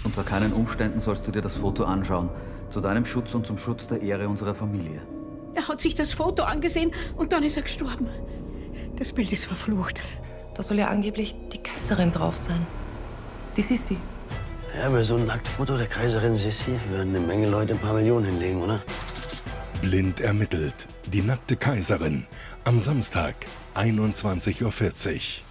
Unter keinen Umständen sollst du dir das Foto anschauen. Zu deinem Schutz und zum Schutz der Ehre unserer Familie. Er hat sich das Foto angesehen und dann ist er gestorben. Das Bild ist verflucht. Da soll ja angeblich die Kaiserin drauf sein. Die Sissi. Ja, bei so einem Nacktfoto der Kaiserin Sissi würden eine Menge Leute ein paar Millionen hinlegen, oder? Blind ermittelt. Die nackte Kaiserin. Am Samstag, 21:40 Uhr.